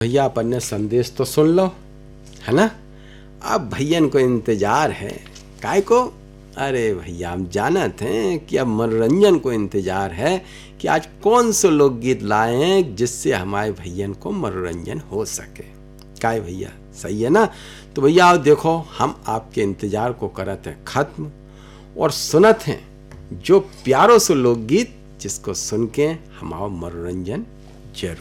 भैया अपन ने संदेश तो सुन लो, है ना। अब भैयन को इंतजार है, काय को? अरे भैया हम जानत हैं कि अब मनोरंजन को इंतजार है कि आज कौन से लोकगीत लाए हैं जिससे हमारे भैयन को मनोरंजन हो सके। काय भैया, सही है ना। तो भैया आप देखो, हम आपके इंतजार को करत हैं खत्म और सुनत हैं जो प्यारों से लोकगीत जिसको सुन के हमारा मनोरंजन जरूर